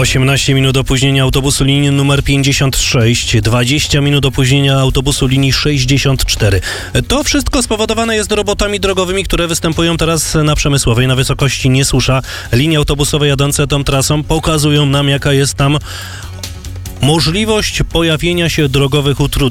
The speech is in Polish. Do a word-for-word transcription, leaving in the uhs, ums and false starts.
osiemnaście minut opóźnienia autobusu linii numer pięćdziesiąt sześć, dwadzieścia minut opóźnienia autobusu linii sześćdziesiąt cztery. To wszystko spowodowane jest robotami drogowymi, które występują teraz na Przemysłowej, na wysokości Niesłusza. Linie autobusowe jadące tą trasą pokazują nam, jaka jest tam możliwość pojawienia się drogowych utrudnień.